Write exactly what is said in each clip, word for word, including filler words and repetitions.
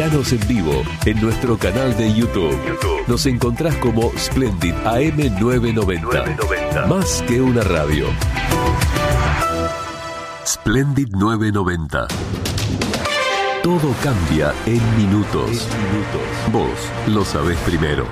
Miranos en vivo en nuestro canal de YouTube. YouTube. Nos encontrás como Splendid A M novecientos noventa. Más que una radio. Splendid novecientos noventa. Todo cambia en minutos. En minutos. Vos lo sabés primero.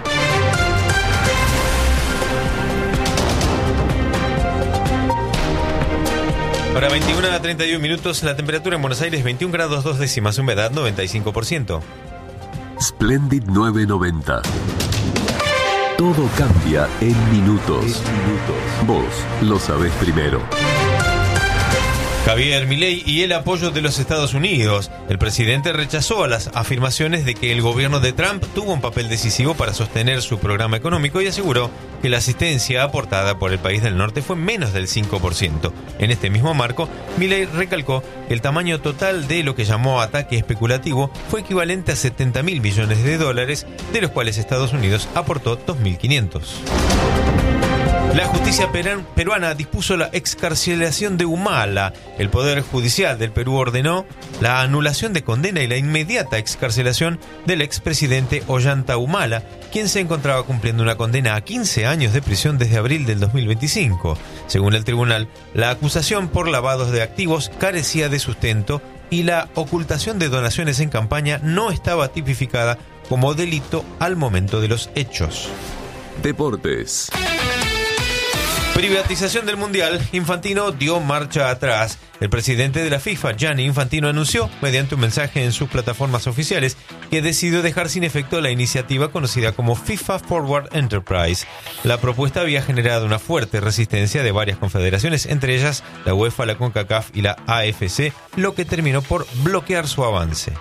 Ahora veintiuna a treinta y uno minutos, la temperatura en Buenos Aires veintiún grados dos décimas, humedad noventa y cinco por ciento. Splendid novecientos noventa. Todo cambia en minutos. En minutos. Vos lo sabés primero. Javier Milei y el apoyo de los Estados Unidos. El presidente rechazó las afirmaciones de que el gobierno de Trump tuvo un papel decisivo para sostener su programa económico y aseguró que la asistencia aportada por el país del norte fue menos del cinco por ciento. En este mismo marco, Milei recalcó que el tamaño total de lo que llamó ataque especulativo fue equivalente a setenta mil millones de dólares, de los cuales Estados Unidos aportó dos mil quinientos. La justicia peruana dispuso la excarcelación de Humala. El Poder Judicial del Perú ordenó la anulación de condena y la inmediata excarcelación del expresidente Ollanta Humala, quien se encontraba cumpliendo una condena a quince años de prisión desde abril del dos mil veinticinco. Según el tribunal, la acusación por lavados de activos carecía de sustento y la ocultación de donaciones en campaña no estaba tipificada como delito al momento de los hechos. Deportes. Privatización del Mundial. Infantino dio marcha atrás. El presidente de la FIFA, Gianni Infantino, anunció, mediante un mensaje en sus plataformas oficiales, que decidió dejar sin efecto la iniciativa conocida como FIFA Forward Enterprise. La propuesta había generado una fuerte resistencia de varias confederaciones, entre ellas la UEFA, la CONCACAF y la A F C, lo que terminó por bloquear su avance.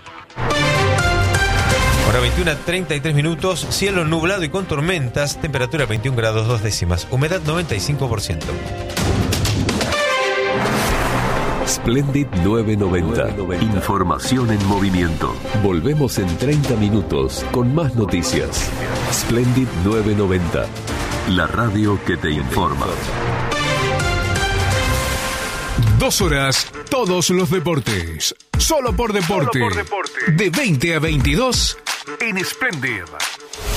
Ahora veintiuna a treinta y tres minutos, cielo nublado y con tormentas, temperatura veintiún grados dos décimas, humedad noventa y cinco por ciento. Splendid novecientos noventa. Información en movimiento. Volvemos en treinta minutos con más noticias. Splendid novecientos noventa. La radio que te informa. Dos horas, todos los deportes. Solo por deporte. Solo por deporte. De veinte a veintidós en Splendid.